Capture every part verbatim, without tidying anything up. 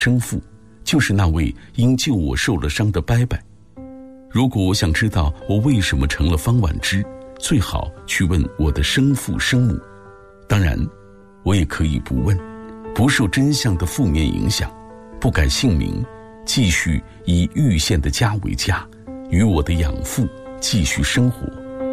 生父就是那位因救我受了伤的伯伯。如果我想知道我为什么成了方婉之，最好去问我的生父生母。当然，我也可以不问，不受真相的负面影响，不改姓名，继续以玉县的家为家，与我的养父继续生活。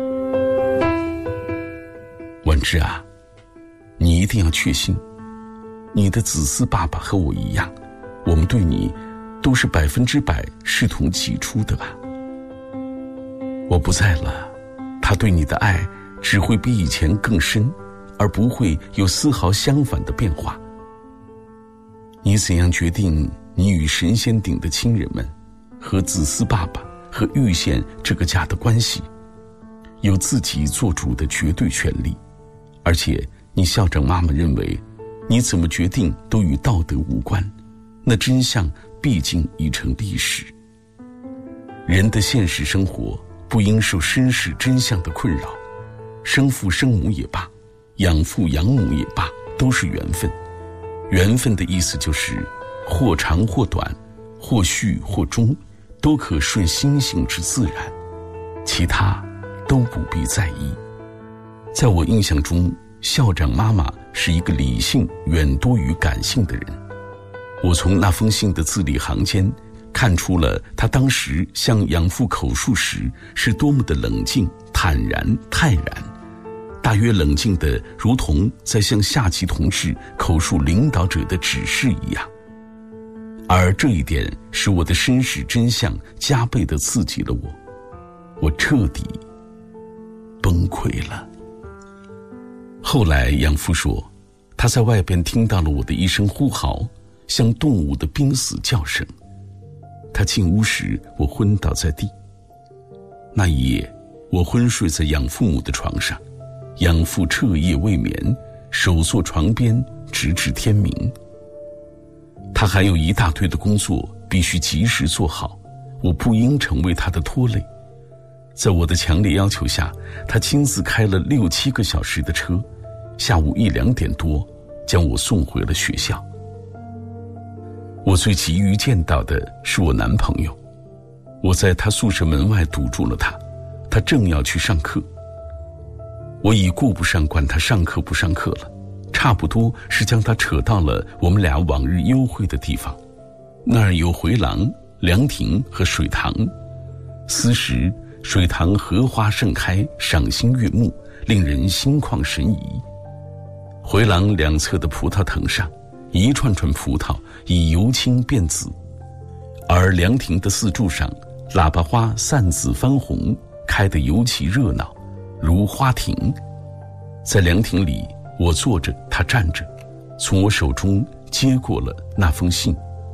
婉之啊，你一定要确信，你的子嗣爸爸和我一样，我们对你都是百分之百视同己出的吧。我不在了，他对你的爱只会比以前更深，而不会有丝毫相反的变化。你怎样决定你与神仙顶的亲人们和子嗣爸爸和玉县这个家的关系，有自己做主的绝对权利。而且你校长妈妈认为，你怎么决定都与道德无关，那真相毕竟已成历史。人的现实生活不应受身世真相的困扰，生父生母也罢，养父养母也罢，都是缘分。缘分的意思就是或长或短，或续或终，都可顺心性之自然，其他都不必在意。在我印象中，校长妈妈是一个理性远多于感性的人。我从那封信的字里行间看出了他当时向养父口述时是多么的冷静、坦然、泰然，大约冷静的如同在向下级同志口述领导者的指示一样。而这一点使我的身世真相加倍地刺激了我，我彻底崩溃了。后来养父说，他在外边听到了我的一声呼嚎，像动物的濒死叫声。他进屋时，我昏倒在地。那一夜，我昏睡在养父母的床上，养父彻夜未眠，守坐床边直至天明。他还有一大堆的工作必须及时做好，我不应成为他的拖累。在我的强烈要求下，他亲自开了六七个小时的车，下午一两点多将我送回了学校。我最急于见到的是我男朋友，我在他宿舍门外堵住了他，他正要去上课。我已顾不上管他上课不上课了，差不多是将他扯到了我们俩往日幽会的地方，那儿有回廊、凉亭和水塘。此时水塘荷花盛开，赏心悦目，令人心旷神怡。回廊两侧的葡萄藤上，一串串葡萄已由青变紫，而凉亭的四柱上，喇叭花散紫翻红，开得尤其热闹，如花亭。在凉亭里，我坐着，他站着，从我手中接过了那封信。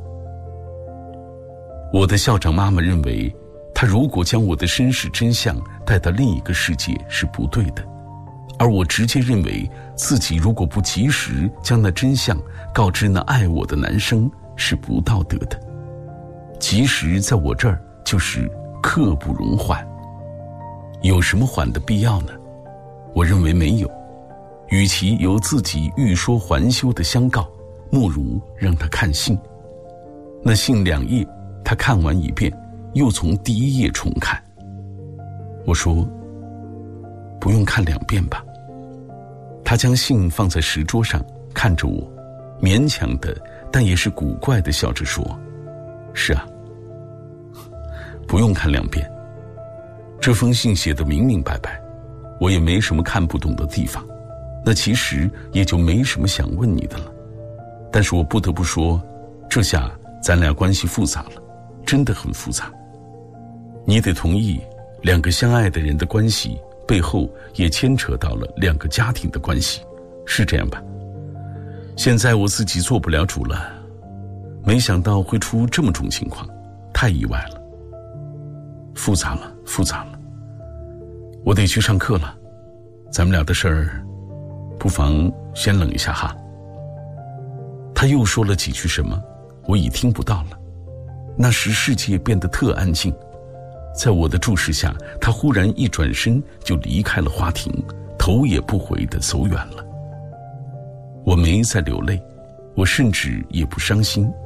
我的校长妈妈认为，他如果将我的身世真相带到另一个世界是不对的，而我直接认为自己如果不及时将那真相告知那爱我的男生是不道德的。及时在我这儿就是刻不容缓。有什么缓的必要呢？我认为没有。与其由自己欲说还休的相告，莫如让他看信。那信两页，他看完一遍，又从第一页重看。我说，不用看两遍吧。他将信放在石桌上，看着我，勉强的但也是古怪的笑着说，是啊，不用看两遍。这封信写得明明白白，我也没什么看不懂的地方，那其实也就没什么想问你的了。但是我不得不说，这下咱俩关系复杂了，真的很复杂。你得同意，两个相爱的人的关系背后也牵扯到了两个家庭的关系，是这样吧？现在我自己做不了主了，没想到会出这么种情况，太意外了。复杂了，复杂了。我得去上课了，咱们俩的事儿，不妨先冷一下哈。他又说了几句什么，我已听不到了。那时世界变得特安静，在我的注视下，他忽然一转身就离开了花亭，头也不回地走远了。我没再流泪，我甚至也不伤心，